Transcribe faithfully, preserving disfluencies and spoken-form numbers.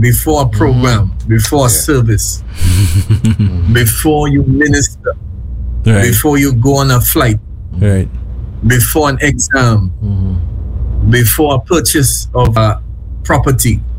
before a program, mm-hmm. before a yeah. service, before you minister, right. before you go on a flight, right. before an exam, mm-hmm. before a purchase of a property,